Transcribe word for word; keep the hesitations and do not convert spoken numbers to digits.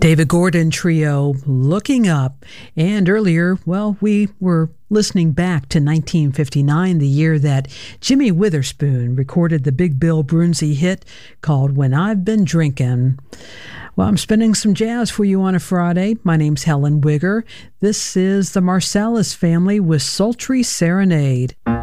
David Gordon Trio, Looking Up. And earlier, well, we were listening back to nineteen fifty-nine, the year that Jimmy Witherspoon recorded the Big Bill Broonzy hit called When I've Been Drinking. Well, I'm spinning some jazz for you on a Friday. My name's Helen Wigger. This is the Marsalis Family with Sultry Serenade.